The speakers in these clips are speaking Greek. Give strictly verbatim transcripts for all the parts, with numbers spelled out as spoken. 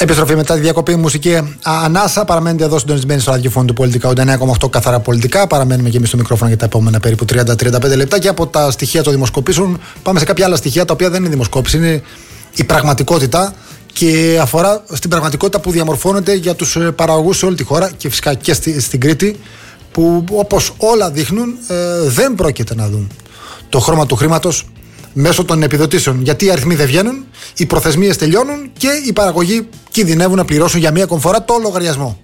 Επιστροφή μετά τη διακοπή, μουσική ανάσα. Παραμένετε εδώ συντονισμένοι στο ραδιοφώνου του Πολιτικά ογδόντα εννέα κόμμα οκτώ καθαρά πολιτικά. Παραμένουμε και εμείς στο μικρόφωνο για τα επόμενα περίπου τριάντα με τριάντα πέντε λεπτά. Και από τα στοιχεία των δημοσκοπήσεων πάμε σε κάποια άλλα στοιχεία τα οποία δεν είναι δημοσκόπηση, είναι η πραγματικότητα και αφορά στην πραγματικότητα που διαμορφώνεται για τους παραγωγούς σε όλη τη χώρα και φυσικά και στη, στην Κρήτη, που όπως όλα δείχνουν ε, δεν πρόκειται να δουν το χρώμα του χρήματος μέσω των επιδοτήσεων. Γιατί οι αριθμοί δεν βγαίνουν, οι προθεσμίες τελειώνουν και οι παραγωγοί κινδυνεύουν να πληρώσουν για μία ακόμη φορά το λογαριασμό.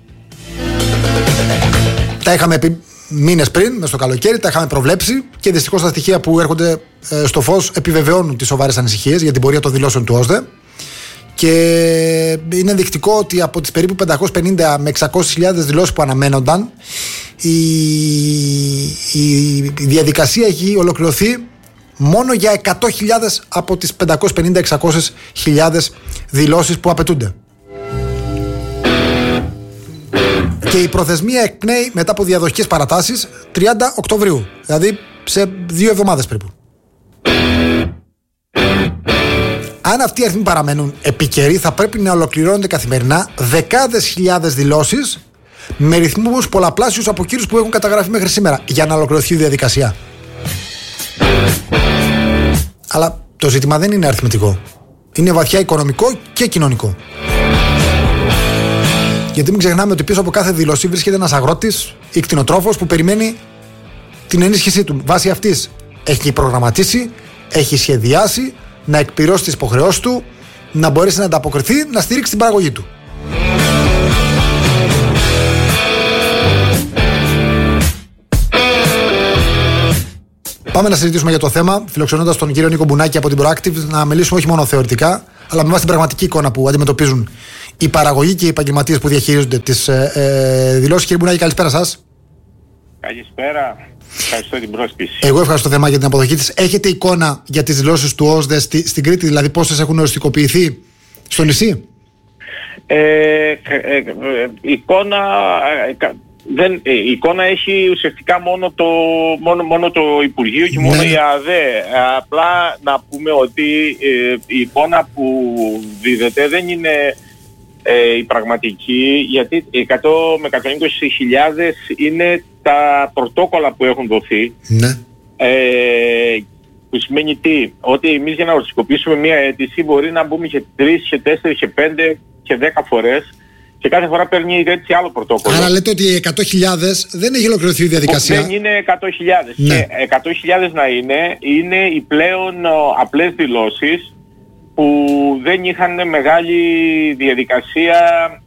Τα είχαμε πει μήνες πριν, μες στο καλοκαίρι, τα είχαμε προβλέψει και δυστυχώς τα στοιχεία που έρχονται ε, στο φως επιβεβαιώνουν τις σοβαρές ανησυχίες για την πορεία των δηλώσεων του ΟΣΔΕ. Και είναι ενδεικτικό ότι από τις περίπου πεντακόσιες πενήντα με εξακόσιες χιλιάδες δηλώσεις που αναμένονταν, η, η, η διαδικασία έχει ολοκληρωθεί μόνο για εκατό χιλιάδες από τις πεντακόσιες πενήντα με εξακόσιες χιλιάδες δηλώσεις που απαιτούνται. Και η προθεσμία εκπνέει μετά από διαδοχικές παρατάσεις τριάντα Οκτωβρίου, δηλαδή σε δύο εβδομάδες περίπου. Αν αυτοί οι αριθμοί παραμένουν επικαιροί, θα πρέπει να ολοκληρώνονται καθημερινά δεκάδες χιλιάδες δηλώσεις με ρυθμούς πολλαπλάσιους από εκείνους που έχουν καταγραφεί μέχρι σήμερα για να ολοκληρωθεί η διαδικασία. Αλλά το ζήτημα δεν είναι αριθμητικό. Είναι βαθιά οικονομικό και κοινωνικό. Γιατί μην ξεχνάμε ότι πίσω από κάθε δήλωση βρίσκεται ένας αγρότης ή κτηνοτρόφος που περιμένει την ενίσχυσή του. Βάσει αυτής έχει προγραμματίσει, έχει σχεδιάσει να εκπληρώσει τις υποχρεώσεις του, να μπορέσει να ανταποκριθεί, να στηρίξει την παραγωγή του. Πάμε να συζητήσουμε για το θέμα, φιλοξενώντας τον κύριο Νίκο Μπουνάκη από την Proactive, να μιλήσουμε όχι μόνο θεωρητικά, αλλά με βάση την πραγματική εικόνα που αντιμετωπίζουν οι παραγωγοί και οι επαγγελματίες που διαχειρίζονται τις ε, ε, δηλώσεις. Κύριε Μπουνάκη, καλησπέρα σας. Καλησπέρα. Ευχαριστώ την πρόσκληση. Εγώ ευχαριστώ θερμά για την αποδοχή της. Έχετε εικόνα για τις δηλώσεις του ΟΣΔΕ στη, στην Κρήτη, δηλαδή πόσες έχουν οριστικοποιηθεί στο νησί? Ε, ε, ε, εικόνα, ε, δεν, ε, η εικόνα έχει ουσιαστικά μόνο το, μόνο, μόνο το Υπουργείο και μόνο ναι. η ΑΔΕ. Απλά να πούμε ότι ε, η εικόνα που δίδεται δεν είναι ε, η πραγματική, γιατί εκατό με εκατόν είκοσι χιλιάδες είναι τα πρωτόκολλα που έχουν δοθεί. Ναι. Ε, που σημαίνει τι? Ότι εμείς για να οριστικοποιήσουμε μια αίτηση μπορεί να μπούμε και τρεις, και τέσσερις, και πέντε και δέκα φορές και κάθε φορά παίρνει η αίτηση άλλο πρωτόκολλο. Άρα λέτε ότι οι εκατό χιλιάδες δεν έχει ολοκληρωθεί η διαδικασία. Δεν είναι εκατό χιλιάδες. Ναι. Και εκατό χιλιάδες να είναι, είναι οι πλέον απλές δηλώσεις που δεν είχαν μεγάλη διαδικασία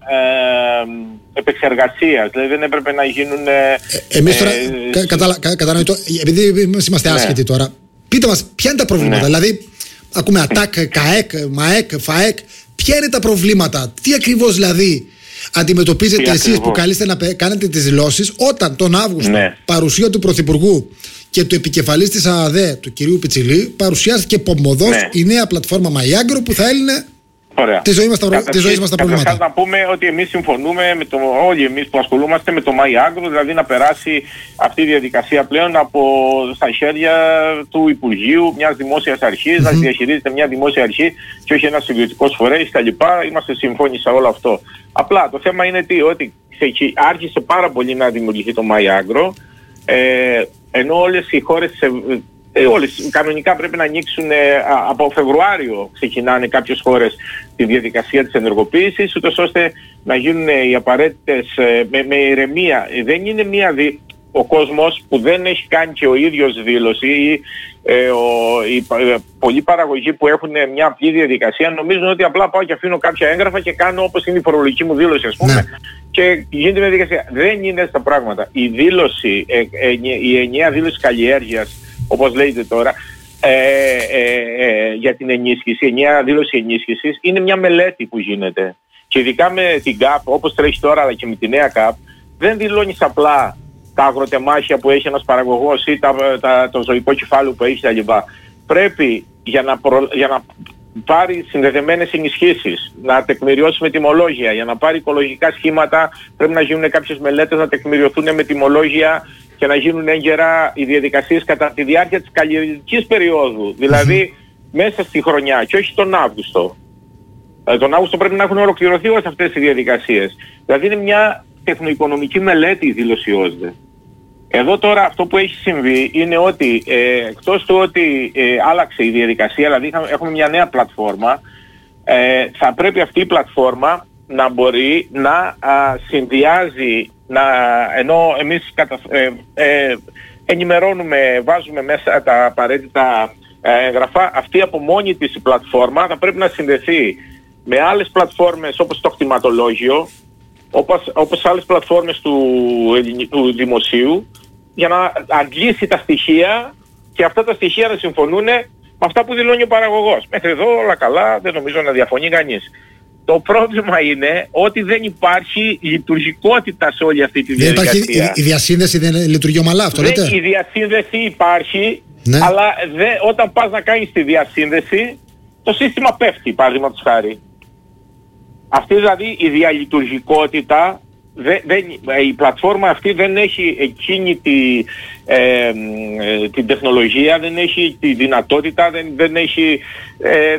ε, επεξεργασίας. Δηλαδή δεν έπρεπε να γίνουν... Ε, Εμείς τώρα, ε, κα, κατα, κα, κατανοητό, επειδή είμαστε ναι. άσχετοι τώρα, πείτε μας ποια είναι τα προβλήματα. Ναι. Δηλαδή, ακούμε ΑΤΑΚ, ΚΑΕΚ, ΜΑΕΚ, ΦΑΕΚ. Ποια είναι τα προβλήματα, τι ακριβώς δηλαδή αντιμετωπίζετε εσείς ακριβώς που καλείστε να κάνετε τις δηλώσεις, όταν τον Αύγουστο, ναι. παρουσία του Πρωθυπουργού και του επικεφαλής της ΑΔΕ, του κυρίου Πιτσιλή, παρουσιάστηκε πομοδός ναι. η νέα πλατφόρμα Μαϊάγκρο που θα έλυνε τη ζωή μας τα, Καταρχή, τη ζωή μας τα προβλήματα. Καταρχάς να πούμε ότι εμείς συμφωνούμε, με το, όλοι εμείς που ασχολούμαστε με το Μαϊάγκρο, δηλαδή να περάσει αυτή η διαδικασία πλέον από στα χέρια του Υπουργείου, μιας δημόσιας αρχής, mm-hmm. να διαχειρίζεται μια δημόσια αρχή και όχι ένας ιδιωτικός φορέας κτλ. Είμαστε σύμφωνοι σε όλο αυτό. Απλά το θέμα είναι τι, ότι άρχισε πάρα πολύ να δημιουργηθεί το Μαϊάγκρο, ε, ενώ όλες οι χώρες Ε, όλες κανονικά πρέπει να ανοίξουν ε, από Φεβρουάριο, ξεκινάνε κάποιες χώρες τη διαδικασία της ενεργοποίησης, ούτως ώστε να γίνουν ε, οι απαραίτητες ε, με, με ηρεμία. Ε, δεν είναι μία δι... ο κόσμος που δεν έχει κάνει και ο ίδιος δήλωση ή ε, ο, οι ε, πολλοί παραγωγοί που έχουν μια απλή διαδικασία νομίζουν ότι απλά πάω και αφήνω κάποια έγγραφα και κάνω όπως είναι η φορολογική μου δήλωση, ας πούμε, ναι. και γίνεται μια διαδικασία. Δεν είναι έτσι τα πράγματα. Η δήλωση, ε, ε, η ενιαία δήλωση καλλιέργειας, όπως λέγεται τώρα, ε, ε, ε, για την ενίσχυση, ενιαία δήλωση ενίσχυσης, είναι μια μελέτη που γίνεται. Και ειδικά με την ΚΑΠ, όπως τρέχει τώρα, αλλά και με τη νέα ΚΑΠ, δεν δηλώνεις απλά τα αγροτεμάχια που έχει ένας παραγωγός ή τα, τα, το ζωικό κεφάλαιο που έχει κλπ. Πρέπει για να, προ, για να πάρει συνδεδεμένες ενισχύσεις, να τεκμηριώσει με τιμολόγια, για να πάρει οικολογικά σχήματα πρέπει να γίνουν κάποιες μελέτες, να τεκμηριωθούν με τιμολόγια και να γίνουν έγκαιρα οι διαδικασίες κατά τη διάρκεια της καλλιεργικής περίοδου, δηλαδή mm-hmm. μέσα στη χρονιά και όχι τον Αύγουστο. Ε, τον Αύγουστο πρέπει να έχουν ολοκληρωθεί όλες αυτές οι διαδικασίες. Δηλαδή είναι μια τεχνοοικονομική μελέτη η δήλωση ΟΣΔΕ. Εδώ τώρα αυτό που έχει συμβεί είναι ότι ε, εκτός του ότι ε, άλλαξε η διαδικασία, δηλαδή έχουμε μια νέα πλατφόρμα, ε, θα πρέπει αυτή η πλατφόρμα να μπορεί να α, συνδυάζει, να, ενώ εμείς κατα, ε, ε, ενημερώνουμε, βάζουμε μέσα τα απαραίτητα έγγραφα, αυτή από μόνη της η πλατφόρμα θα πρέπει να συνδεθεί με άλλες πλατφόρμες όπως το κτηματολόγιο, όπως, όπως άλλες πλατφόρμες του, του δημοσίου, για να αντλήσει τα στοιχεία και αυτά τα στοιχεία να συμφωνούν με αυτά που δηλώνει ο παραγωγός. Μέχρι εδώ όλα καλά, δεν νομίζω να διαφωνεί κανείς. Το πρόβλημα είναι ότι δεν υπάρχει λειτουργικότητα σε όλη αυτή τη διαδικασία. Δεν υπάρχει, η, η διασύνδεση δεν λειτουργεί ομαλά, αυτό λέτε? Η διασύνδεση υπάρχει, ναι. Αλλά δε, όταν πας να κάνεις τη διασύνδεση, το σύστημα πέφτει, παραδείγματος χάρη. Αυτή δηλαδή η διαλειτουργικότητα, δε, δεν, η πλατφόρμα αυτή δεν έχει εκείνη τη, ε, ε, την τεχνολογία, δεν έχει τη δυνατότητα, δεν, δεν έχει... Ε,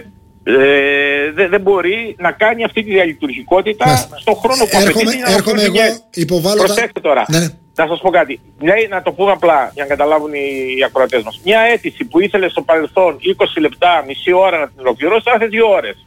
Ε, δεν δε μπορεί να κάνει αυτή τη διαλειτουργικότητα Μάλιστα. στον χρόνο που απαιτείται. Έρχομαι εγώ, υποβάλλω Προσέξτε τώρα, ναι. να σας πω κάτι. Μια, να το πούμε απλά για να καταλάβουν οι, οι ακροατές μας. Μια αίτηση που ήθελε στο παρελθόν είκοσι λεπτά, μισή ώρα να την ολοκληρώσει, θα δύο ώρες.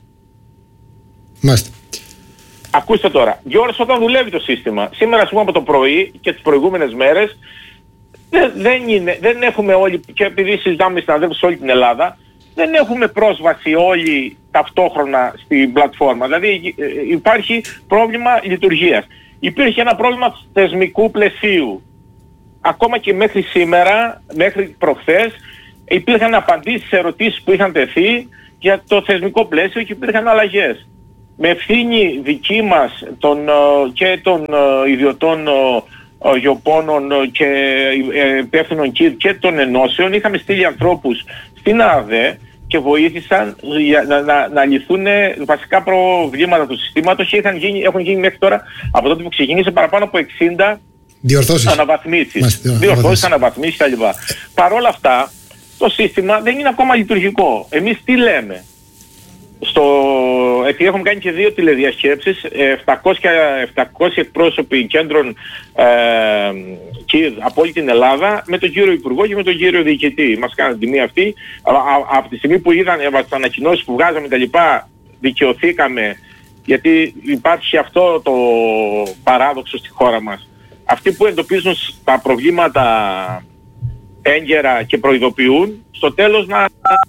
Μάλιστα. Ακούστε τώρα, δύο ώρες όταν δουλεύει το σύστημα. Σήμερα, ας πούμε, από το πρωί και τις προηγούμενες μέρες, δεν, δεν, είναι, δεν έχουμε όλοι, και επειδή συζητάμε με συναδέλφους σε όλη την Ελλάδα, δεν έχουμε πρόσβαση όλοι ταυτόχρονα στην πλατφόρμα. Δηλαδή υπάρχει πρόβλημα λειτουργίας. Υπήρχε ένα πρόβλημα θεσμικού πλαισίου. Ακόμα και μέχρι σήμερα, μέχρι προχθές, υπήρχαν απαντήσεις σε ερωτήσεις που είχαν τεθεί για το θεσμικό πλαίσιο και υπήρχαν αλλαγές. Με ευθύνη δική μας των, και των ιδιωτών γεωπόνων και υπεύθυνων και των ενώσεων, είχαμε στείλει ανθρώπους στην ΑΔΕ και βοήθησαν να, να, να λυθούν βασικά προβλήματα του συστήματος και είχαν γίνει, έχουν γίνει μέχρι τώρα, από τότε που ξεκίνησε, παραπάνω από εξήντα διορθώσεις, αναβαθμίσεις, διορθώσεις, αναβαθμίσεις κλπ. Παρ' όλα αυτά, το σύστημα δεν είναι ακόμα λειτουργικό. Εμείς τι λέμε? Στο, επειδή έχουμε κάνει και δύο τηλεδιασκέψεις, επτακόσιοι εκπρόσωποι κέντρων ε, και από όλη την Ελλάδα, με τον κύριο Υπουργό και με τον κύριο Διοικητή. Μας κάνανε την τιμή αυτή. Από τη στιγμή που είδαν τις ανακοινώσεις που βγάζαμε τα λοιπά, δικαιωθήκαμε, γιατί υπάρχει αυτό το παράδοξο στη χώρα μας. Αυτοί που εντοπίζουν τα προβλήματα έγκαιρα και προειδοποιούν, στο τέλος να...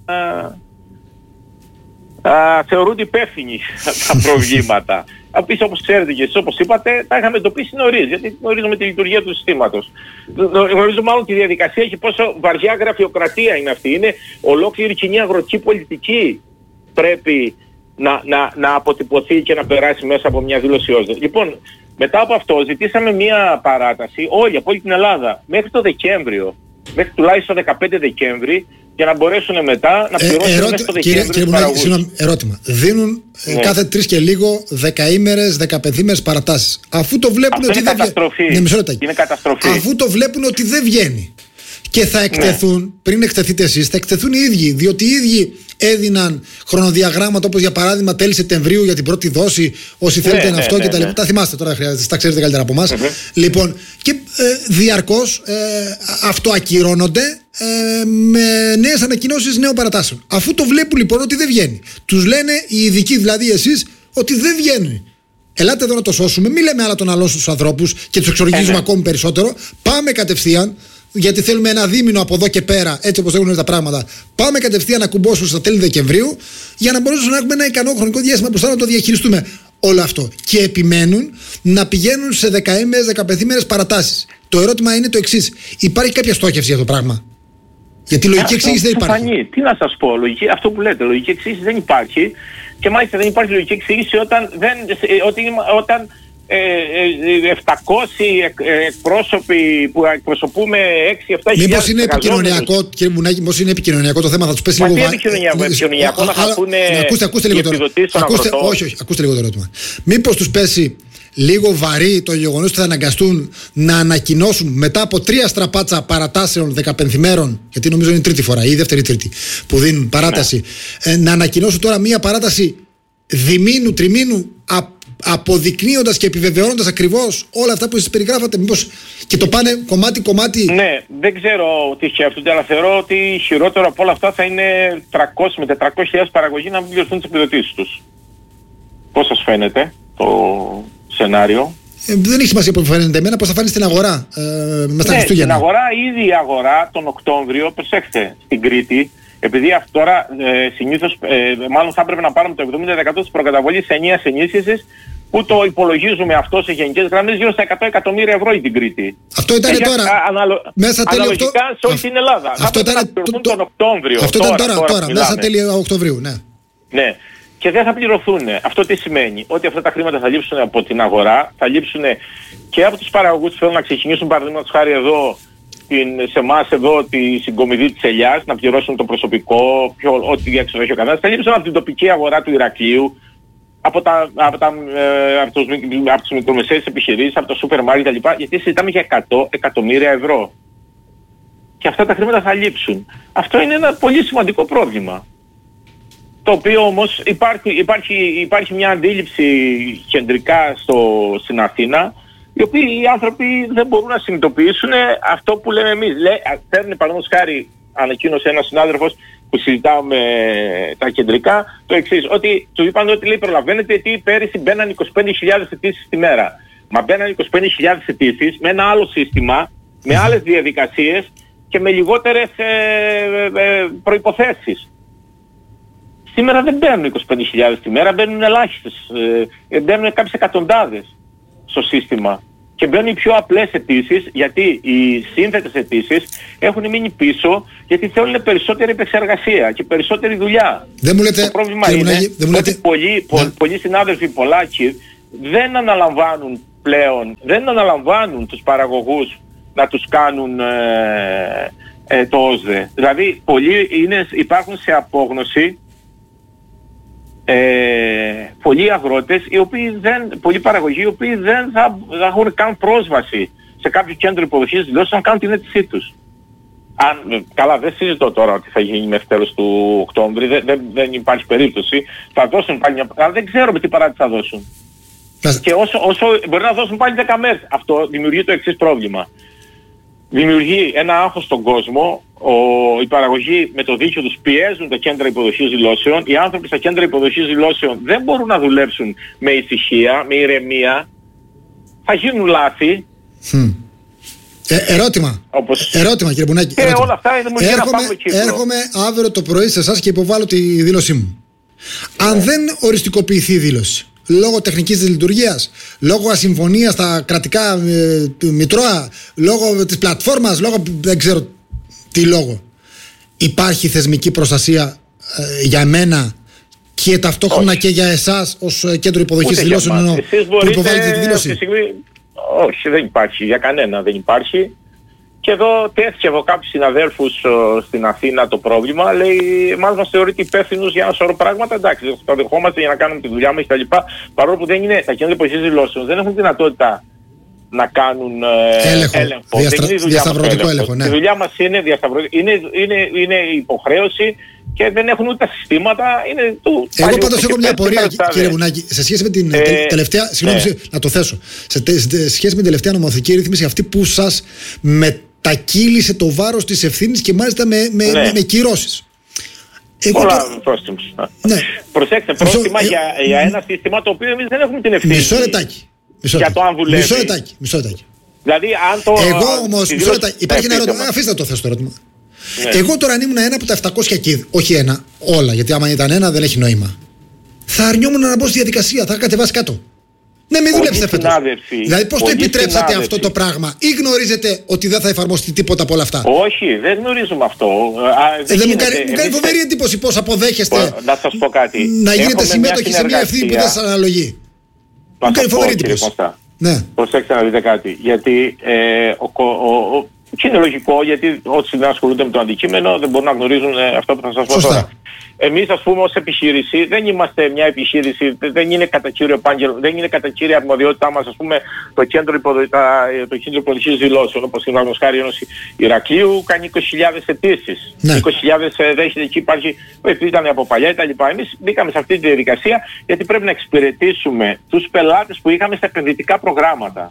Uh, θεωρούνται υπεύθυνοι τα προβλήματα. Επίσης, όπως ξέρετε και εσείς, όπως είπατε, τα είχαμε εντοπίσει νωρίς, γιατί γνωρίζουμε τη λειτουργία του συστήματος. Γνωρίζουμε μάλλον τη διαδικασία και πόσο βαριά γραφειοκρατία είναι αυτή. Είναι ολόκληρη κοινή αγροτική πολιτική πρέπει να, να, να αποτυπωθεί και να περάσει μέσα από μια δήλωση ΟΣΔΕ. Λοιπόν, μετά από αυτό ζητήσαμε μια παράταση όλοι από όλη την Ελλάδα μέχρι το Δεκέμβριο, μέχρι τουλάχιστον δεκαπέντε Δεκέμβρη, για να μπορέσουν μετά να πληρώσουν ε, μέσα στο Δεκέμβριο τους παραγωγούς. Συγγνώμη, ερώτημα. Δίνουν ναι. κάθε τρεις και λίγο δεκαήμερες, δεκαπενθήμερες παρατάσεις. Αφού το βλέπουν αυτό ότι είναι δεν καταστροφή. Ναι, μισό λεπτάκι. Είναι καταστροφή. Αφού το βλέπουν ότι δεν βγαίνει. Και θα εκτεθούν, ναι. πριν εκτεθείτε εσείς, θα εκτεθούν οι ίδιοι. Διότι οι ίδιοι έδιναν χρονοδιαγράμματα, όπως για παράδειγμα τέλη Σεπτεμβρίου για την πρώτη δόση. Όσοι ναι, θέλετε ναι, αυτό ναι, και τα λοιπά. Ναι. Τα θυμάστε τώρα, χρειάζεται, τα ξέρετε καλύτερα από εμάς. Mm-hmm. Λοιπόν, και ε, διαρκώς ε, αυτοακυρώνονται ε, με νέες ανακοινώσεις νέων παρατάσεων. Αφού το βλέπουν λοιπόν ότι δεν βγαίνει, τους λένε οι ειδικοί, δηλαδή εσείς, ότι δεν βγαίνει. Ελάτε εδώ να το σώσουμε. Μην λέμε άλλα τον άλλο στους ανθρώπους και τους εξοργίζουμε ε, ναι. ακόμη περισσότερο. Πάμε κατευθείαν. Γιατί θέλουμε ένα δίμηνο από εδώ και πέρα, έτσι όπως έχουν τα πράγματα. Πάμε κατευθείαν να κουμπώσουμε στα τέλη Δεκεμβρίου, για να μπορέσουμε να έχουμε ένα ικανό χρονικό διάστημα μπροστά να το διαχειριστούμε όλο αυτό. Και επιμένουν να πηγαίνουν σε δεκαήμερες, δεκαπενθήμερες παρατάσεις. Το ερώτημα είναι το εξής: υπάρχει κάποια στόχευση για το πράγμα? Γιατί λογική εξήγηση δεν υπάρχει. Φανεί. Τι να σας πω, λογική, αυτό που λέτε, λογική εξήγηση δεν υπάρχει. Και μάλιστα δεν υπάρχει λογική εξήγηση όταν, δεν, όταν, όταν επτακόσιοι εκπρόσωποι που εκπροσωπούμε έξι εφτά χιλιάδες. Μήπως είναι επικοινωνιακό, κύριε Μουνάκη, μήπως είναι επικοινωνιακό το θέμα, θα τους πέσει λίγο βάρος. Επικοινωνιακό να θα πούνε οι επιδοτήσεις των αγροτών. Όχι, όχι, ακούστε λίγο το ερώτημα. Μήπως τους πέσει λίγο βαρύ το γεγονός ότι θα αναγκαστούν να ανακοινώσουν μετά από τρία στραπάτσα παρατάσεων δεκαπενθημέρων, γιατί νομίζω είναι η τρίτη φορά ή η δεύτερη τρίτη που δίνουν παράταση, ναι. ε, να ανακοινώσουν τώρα μία παράταση διμήνου, τριμήνου, αποδεικνύοντας και επιβεβαιώνοντας ακριβώς όλα αυτά που εσείς περιγράφατε, μήπως και το πάνε κομμάτι-κομμάτι? Ναι, δεν ξέρω τι σκέφτονται, αλλά θεωρώ ότι χειρότερο από όλα αυτά θα είναι τριακόσιες με τετρακόσιες χιλιάδες παραγωγοί να μην πληρωθούν τις επιδοτήσεις τους. Πώς σας φαίνεται το σενάριο? Ε, δεν έχει σημασία πώς φαίνεται εμένα, πώς θα φάνει στην αγορά ε, με στα ναι, Χριστούγεννα. Στην αγορά, ήδη η αγορά τον Οκτώβριο, προσέξτε, στην Κρήτη, επειδή αυτό τώρα ε, συνήθως, ε, μάλλον θα έπρεπε να πάρουμε το εβδομήντα τοις εκατό της προκαταβολής ενιαίας ενίσχυσης, που το υπολογίζουμε αυτό σε γενικές γραμμές γύρω στα εκατό εκατομμύρια ευρώ για την Κρήτη. Αυτό ήταν ε, τώρα. Α, αναλο... Μέσα αναλογικά οκτώ... σε όλη την Ελλάδα. Αυτό θα ήταν το, το, τον Οκτώβριο. Αυτό τώρα, ήταν τώρα, τώρα, τώρα μέσα τέλη Οκτωβρίου, ναι. Ναι. Και δεν θα πληρωθούν. Αυτό τι σημαίνει? Ότι αυτά τα χρήματα θα λείψουν από την αγορά, θα λείψουν και από τους παραγωγούς που θέλουν να ξεκινήσουν, παραδείγματος χάρη εδώ, την, σε εμάς εδώ τη συγκομιδή της ελιάς, να πληρώσουν το προσωπικό, πιο, ό,τι διάξοδο έχει ο κανένας, θα λείψουν από την τοπική αγορά του Ηρακλείου, από, τα, από, τα, ε, από, τους, από τις μικρομεσαίες επιχειρήσεις, από το σούπερ μάρκετ κτλ. Γιατί συζητάμε για εκατό εκατομμύρια ευρώ. Και αυτά τα χρήματα θα λείψουν. Αυτό είναι ένα πολύ σημαντικό πρόβλημα. Το οποίο όμως υπάρχει, υπάρχει, υπάρχει μια αντίληψη κεντρικά στο, στην Αθήνα, οι οποίοι οι άνθρωποι δεν μπορούν να συνειδητοποιήσουν αυτό που λέμε εμείς. Λέ, παίρνει παραδείγματος χάρη, ανακοίνωσε ένας συνάδελφος που συζητάμε τα κεντρικά, το εξής, ότι του είπαν ότι λέει προλαβαίνετε γιατί πέρυσι μπαίναν είκοσι πέντε χιλιάδες αιτήσεις τη μέρα. Μα μπαίναν είκοσι πέντε χιλιάδες αιτήσεις με ένα άλλο σύστημα, με άλλες διαδικασίες και με λιγότερες ε, ε, προϋποθέσεις. Σήμερα δεν μπαίνουν είκοσι πέντε χιλιάδες τη μέρα, μπαίνουν ελάχιστες, ε, μπαίνουν κάποιες εκατοντάδες στο σύστημα. Και μπαίνουν οι πιο απλές αιτήσεις, γιατί οι σύνθετες αιτήσεις έχουν μείνει πίσω, γιατί θέλουν περισσότερη επεξεργασία και περισσότερη δουλειά. Δεν μου λέτε, το πρόβλημα είναι Μουνάκη, δεν μου λέτε... ότι πολλοί, πο, ναι. πολλοί συνάδελφοι, πολλάκοι, δεν αναλαμβάνουν πλέον, δεν αναλαμβάνουν τους παραγωγούς να τους κάνουν ε, ε, το ΟΣΔΕ. Δηλαδή, πολλοί είναι, υπάρχουν σε απόγνωση, Ε, πολλοί αγρότες, οι οποίοι δεν, πολλοί παραγωγοί, οι οποίοι δεν θα, θα έχουν καν πρόσβαση σε κάποιο κέντρο υποδοχής δηλώσεων να κάνουν την αίτησή τους. Αν, καλά, δεν συζητώ τώρα ότι θα γίνει μέχρι τέλος του Οκτώβρη, δεν, δεν, δεν υπάρχει περίπτωση. Θα δώσουν πάλι μια... Αλλά δεν ξέρω με τι παράδειγμα θα δώσουν. Και όσο, όσο μπορεί να δώσουν πάλι δέκα μέρες. Αυτό δημιουργεί το εξής πρόβλημα. Δημιουργεί ένα άγχος στον κόσμο, ο, οι παραγωγοί με το δίκιο τους πιέζουν τα κέντρα υποδοχής δηλώσεων, οι άνθρωποι στα κέντρα υποδοχής δηλώσεων δεν μπορούν να δουλέψουν με ησυχία, με ηρεμία, θα γίνουν λάθη. Mm. Ε, ερώτημα, όπως... ερώτημα κύριε Μπουνάκη. Και ερώτημα. όλα αυτά είναι μόνο έρχομαι, ένα κύκλο. Έρχομαι αύριο το πρωί σε εσάς και υποβάλλω τη δήλωσή μου. Ναι. Αν δεν οριστικοποιηθεί η δήλωση, λόγω τεχνικής της λειτουργίας, λόγω ασυμφωνίας στα κρατικά ε, μητρώα, λόγω της πλατφόρμας, λόγω δεν ξέρω τι λόγο, υπάρχει θεσμική προστασία ε, για μένα και ταυτόχρονα όχι. Και για εσάς ως κέντρο υποδοχής δηλώσεων ενώ που υποβάλλετε τη δήλωση? Στιγμή, όχι, δεν υπάρχει, για κανένα δεν υπάρχει. Και εδώ τέθηκε από κάποιους συναδέλφους uh, στην Αθήνα το πρόβλημα. Λέει, εμάς μας θεωρείται υπεύθυνους για ένα σωρό πράγματα. Εντάξει, τα δεχόμαστε για να κάνουμε τη δουλειά μας κτλ. Παρόλο που δεν είναι, τα κέντρα υποδοχής δηλώσεων δεν έχουν δυνατότητα να κάνουν ε, έλεγχο. έλεγχο. Διαστρα... Δεν είναι διασταυρωτικό έλεγχο. Ναι. Η δουλειά μας είναι διασταυρωτικό. Είναι, είναι, είναι υποχρέωση και δεν έχουν ούτε τα συστήματα. Είναι του Εγώ πάντως έχω μια απορία, κύριε Μπουνάκη, σε σχέση με την ε, τελευταία. Συγγνώμη, ναι. να το θέσω. Σε, σε σχέση με την τελευταία νομοθετική ρύθμιση, αυτή που σας μετακύλησε το βάρος της ευθύνης και μάλιστα με, με, ναι. με, με κυρώσεις. Πολλά το... πρόστιμους. Ναι. Προσέξτε, πρόστιμα Μισό... για, ε, για ένα σύστημα το οποίο εμείς δεν έχουμε την ευθύνη. Μισό λεπτάκι. Μισό για το αν δουλεύει. Μισό λεπτάκι. Μισό λεπτάκι. Δηλαδή, αν το... Εγώ όμως, μισό λεπτάκι. Υπάρχει ένα ερώτημα. Αφήστε να το θέσω το ερώτημα. Ναι. Εγώ τώρα αν ήμουν ένα από τα επτακόσια και όχι ένα, όλα, γιατί άμα ήταν ένα δεν έχει νόημα. Θα αρνιόμουν να μπω στη διαδικασία, θα κατεβάσει κάτω. Ναι, μην δουλέψετε φέτος. Δηλαδή, πώς το επιτρέψατε συνάδελφοι. Αυτό το πράγμα, ή γνωρίζετε ότι δεν θα εφαρμοστεί τίποτα από όλα αυτά? Όχι, δεν γνωρίζουμε αυτό. Α, δεν ε, δεν μου κάνει, μου κάνει φοβερή εντύπωση πώς αποδέχεστε να, σας πω κάτι. να γίνετε συμμέτοχοι σε μια ευθύνη που δεν σας αναλογεί. Μου κάνει φοβερή εντύπωση. Ναι. Προσέξτε να δείτε κάτι. Γιατί ε, ο, ο, ο, Και είναι λογικό, γιατί όσοι δεν ασχολούνται με το αντικείμενο δεν μπορούν να γνωρίζουν ε, αυτό που θα σας πω Σωστά. τώρα. Εμείς, ας πούμε, ως επιχείρηση δεν είμαστε μια επιχείρηση, δεν είναι κατά κύριο επάγγελμα, δεν είναι κατά κύρια αρμοδιότητά μας, ας πούμε, το κέντρο, υποδο... τα... το κέντρο υποδοχής δηλώσεων, όπως είναι ο χάρη Ένωση Ηρακλείου, κάνει είκοσι χιλιάδες αιτήσεις. Ναι. είκοσι χιλιάδες δέχεται, εκεί υπάρχει, ήταν από παλιά κτλ. Εμείς μπήκαμε σε αυτή τη διαδικασία γιατί πρέπει να εξυπηρετήσουμε τους πελάτες που είχαμε στα επενδυτικά προγράμματα.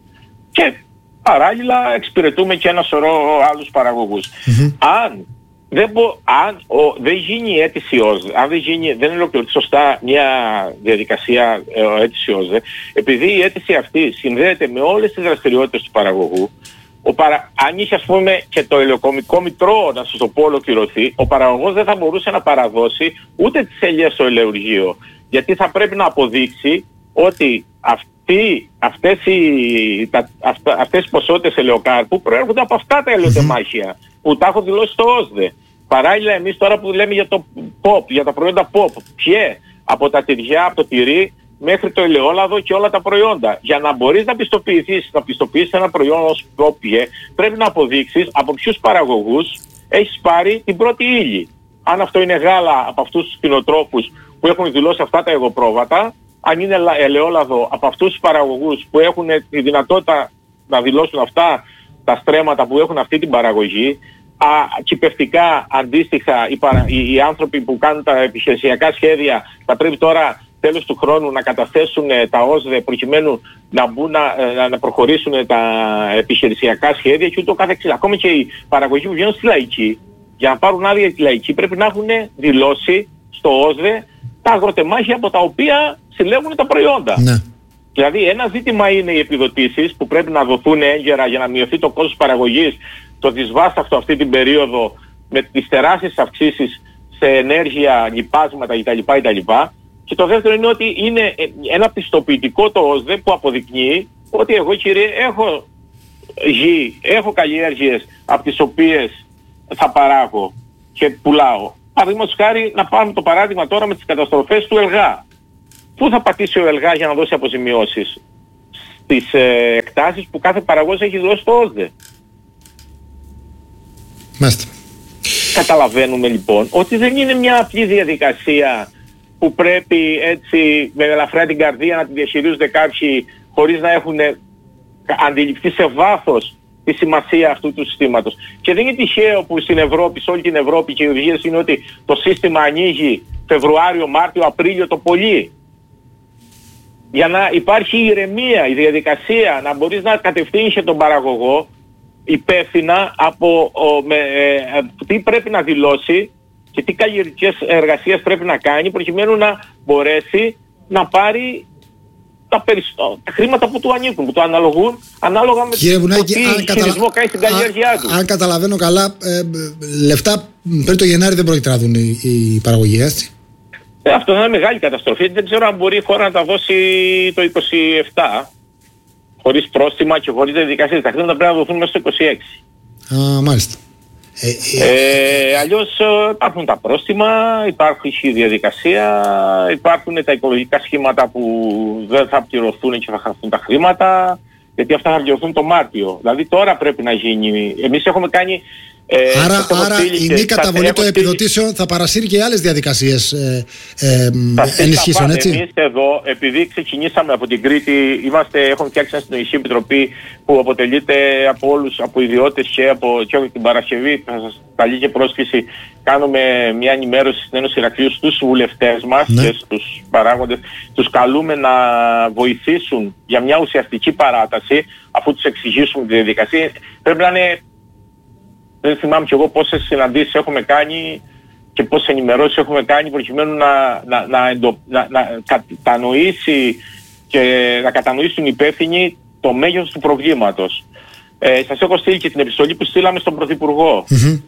Και παράλληλα εξυπηρετούμε και ένα σωρό άλλους παραγωγούς. Mm-hmm. Αν δεν, μπο, αν ο, δεν γίνει η αίτηση ΟΣΔΕ, αν δεν, γίνει, δεν ολοκληρωθεί σωστά μια διαδικασία ε, αίτηση ΟΣΔΕ, επειδή η αίτηση αυτή συνδέεται με όλες τις δραστηριότητες του παραγωγού, ο παρα, αν είχε, ας πούμε, και το ελαιοκομικό μητρό, να σας το πω, ολοκληρωθεί, ο παραγωγός δεν θα μπορούσε να παραδώσει ούτε τις ελιές στο ελαιουργείο, γιατί θα πρέπει να αποδείξει ότι αυτή, αυτές, οι, τα, αυτά, αυτές οι ποσότητες ελαιοκάρπου προέρχονται από αυτά τα ελαιοτεμάχια που τα έχω δηλώσει στο ΟΣΔΕ. Παράλληλα, εμείς τώρα που λέμε για το ποπ, για τα προϊόντα ποπ, ποιε από τα τυριά, από το τυρί μέχρι το ελαιόλαδο και όλα τα προϊόντα. Για να μπορείς να πιστοποιηθείς, να πιστοποιήσεις ένα προϊόν ως ποπιέ, πρέπει να αποδείξεις από ποιους παραγωγούς έχεις πάρει την πρώτη ύλη. Αν αυτό είναι γάλα από αυτούς τους κτηνοτρόφους που έχουν δηλώσει αυτά τα εγωπρόβατα, αν είναι ελαιόλαδο από αυτούς τους παραγωγούς που έχουν τη δυνατότητα να δηλώσουν αυτά τα στρέμματα που έχουν αυτή την παραγωγή, α, κυπευτικά αντίστοιχα οι, παρα, οι, οι άνθρωποι που κάνουν τα επιχειρησιακά σχέδια θα πρέπει τώρα τέλος του χρόνου να καταθέσουν τα ΟΣΔΕ προκειμένου να, μπουν, να, να προχωρήσουν τα επιχειρησιακά σχέδια και ούτω καθεξής. Ακόμα και οι παραγωγοί που βγαίνουν στη λαϊκή, για να πάρουν άδεια τη λαϊκή πρέπει να έχουν δηλώσει στο ΟΣΔΕ τα αγροτεμάχια από τα οποία συλλέγουν τα προϊόντα. Ναι. Δηλαδή ένα ζήτημα είναι οι επιδοτήσεις που πρέπει να δοθούν έγκαιρα για να μειωθεί το κόστος παραγωγής, το δυσβάσταχτο αυτή την περίοδο με τις τεράστιες αυξήσεις σε ενέργεια, λιπάσματα κτλ. κτλ. Και το δεύτερο είναι ότι είναι ένα πιστοποιητικό το ΟΣΔΕ που αποδεικνύει ότι εγώ, κύριε, έχω γη, έχω καλλιέργειες από τις οποίες θα παράγω και πουλάω. Παραδείγματος χάρη, να πάρουμε το παράδειγμα τώρα με τις καταστροφές του ΕΛΓΑ. Πού θα πατήσει ο ΕΛΓΑ για να δώσει αποζημιώσεις? Στις ε, εκτάσεις που κάθε παραγωγός έχει δώσει στο ΟΣΔΕ. Μάλιστα. Καταλαβαίνουμε λοιπόν ότι δεν είναι μια απλή διαδικασία που πρέπει έτσι με ελαφρά την καρδία να τη διαχειρίζονται κάποιοι χωρίς να έχουν αντιληφθεί σε βάθος τη σημασία αυτού του συστήματος. Και δεν είναι τυχαίο που στην Ευρώπη, σε όλη την Ευρώπη, και οι οδηγίες είναι ότι το σύστημα ανοίγει Φεβρουάριο, Μάρτιο, Απρίλιο το πολύ. Για να υπάρχει ηρεμία, η διαδικασία, να μπορείς να κατευθύνεις τον παραγωγό υπεύθυνα από ο, με, ε, τι πρέπει να δηλώσει και τι καλλιεργικές εργασίες πρέπει να κάνει προκειμένου να μπορέσει να πάρει τα, περισσο... τα χρήματα που του ανήκουν, που του αναλογούν ανάλογα με Κύριε Βουνάκη, το τι αν χειρισμό κάνει στην καλλιέργειά του. Αν καταλαβαίνω καλά, ε, λεφτά πριν το Γενάρη δεν πρόκειται να δουν οι, οι παραγωγοί, έτσι. Ε, αυτό θα είναι μεγάλη καταστροφή. Δεν ξέρω αν μπορεί η χώρα να τα δώσει το είκοσι επτά χωρίς πρόστιμα και χωρίς διαδικασίες. Τα χρήματα πρέπει να δοθούν μέσα στο είκοσι έξι. Α, μάλιστα. Ε, ε, αλλιώς υπάρχουν τα πρόστιμα, υπάρχει η διαδικασία, υπάρχουν τα οικολογικά σχήματα που δεν θα πληρωθούν και θα χαθούν τα χρήματα, γιατί αυτά θα πληρωθούν το Μάρτιο. Δηλαδή τώρα πρέπει να γίνει. Εμείς έχουμε κάνει... Ε, άρα άρα η μη καταβολή των επιδοτήσεων θα παρασύρει και άλλες διαδικασίες ε, ε, ενισχύσεων, έτσι. Εμείς εδώ, επειδή ξεκινήσαμε από την Κρήτη, είμαστε, έχουμε φτιάξει μια συνοική επιτροπή που αποτελείται από όλους, από ιδιώτες και από, και από την Παρασκευή, θα σας καλεί και πρόσκληση, κάνουμε μια ενημέρωση στην Ένωση Ηρακλείου στους βουλευτές μας, ναι, και στους παράγοντες, τους καλούμε να βοηθήσουν για μια ουσιαστική παράταση, αφού τους εξηγήσουμε τη διαδικασία. Πρέπει να είναι... Δεν θυμάμαι κι εγώ πόσες συναντήσεις έχουμε κάνει και πόσες ενημερώσεις έχουμε κάνει προκειμένου να, να, να, εντο, να, να κατανοήσει και να κατανοήσουν οι υπεύθυνοι το μέγεθος του προβλήματος. Ε, σας έχω στείλει και την επιστολή που στείλαμε στον Πρωθυπουργό. Mm-hmm.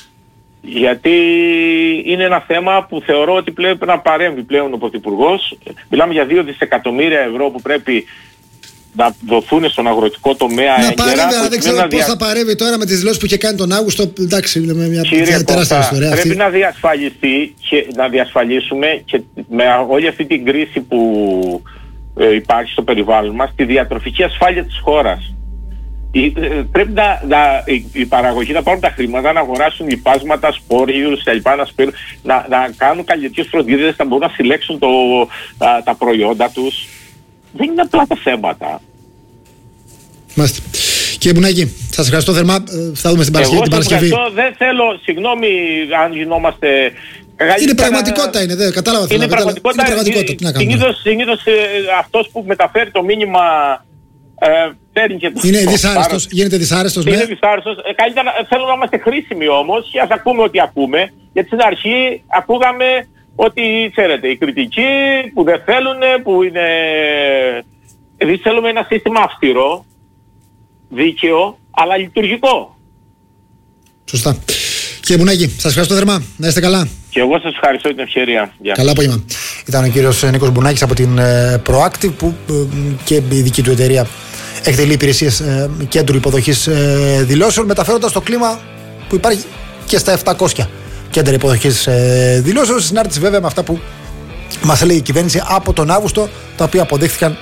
Γιατί είναι ένα θέμα που θεωρώ ότι πρέπει να παρέμβει πλέον ο Πρωθυπουργός. Μιλάμε για δύο δισεκατομμύρια ευρώ που πρέπει να δοθούν στον αγροτικό τομέα να έγκαιρα. Παρέμβει, δεν ξέρω πώς δια... θα παρέμβει τώρα με τις δηλώσεις που είχε κάνει τον Αύγουστο. Εντάξει, με μια Κύριε τεράστια ιστορία. Πρέπει αυτή. να διασφαλιστεί και να διασφαλίσουμε και με όλη αυτή την κρίση που ε, υπάρχει στο περιβάλλον μας τη διατροφική ασφάλεια της χώρας. Πρέπει να, να, οι παραγωγοί να πάρουν τα χρήματα, να αγοράσουν λιπάσματα, σπόριους, να, να, να κάνουν καλλιεργικές φροντίδες, να μπορούν να συλλέξουν το, τα, τα προϊόντα τους. Δεν είναι απλά τα θέματα. Μάλιστα. Κύριε Μπουνάκη, σας ευχαριστώ θερμά. Θα δούμε στην Παρασκευή. Εγώ σας ευχαριστώ. Δεν θέλω, συγγνώμη αν γινόμαστε... Είναι πραγματικότητα, είναι, δεν κατάλαβα. Είναι πραγματικότητα. Είναι πραγματικότητα. Συνήθως, συνήθως ε, αυτός που μεταφέρει το μήνυμα ε, παίρνει και το... Είναι δυσάρεστος, γίνεται δυσάρεστος, ναι. Είναι δυσάρεστος. Ε, καλύτερα θέλω να είμαστε χρήσιμοι όμως και ας ακούμε ό,τι ακούμε. Γιατί στην αρχή ακούγαμε ότι, ξέρετε, οι κριτικοί που δεν θέλουν, που είναι... Εμείς θέλουμε ένα σύστημα αυστηρό, δίκαιο, αλλά λειτουργικό. Σωστά. Κύριε Μπουνάκη, σας ευχαριστώ θερμά. Να είστε καλά. Και εγώ σας ευχαριστώ την ευκαιρία. Καλά απόγευμα. Ήταν ο κύριος Νίκος Μπουνάκης από την ε, Proactive, που ε, και η δική του εταιρεία εκτελεί υπηρεσίες ε, κέντρου υποδοχής ε, δηλώσεων, μεταφέροντας το κλίμα που υπάρχει και στα επτακόσια κέντρα υποδοχής ε, δηλώσεων. Συνάρτηση βέβαια με αυτά που μας λέει η κυβέρνηση από τον Αύγουστο, τα οποία αποδείχθηκαν,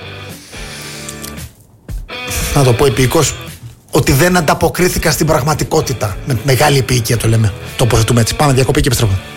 να το πω επίοικος, ότι δεν ανταποκρίθηκαν στην πραγματικότητα. Με μεγάλη επίοικια το λέμε. Το αποθετούμε έτσι. Πάμε διακοπή και επιστρέφουμε.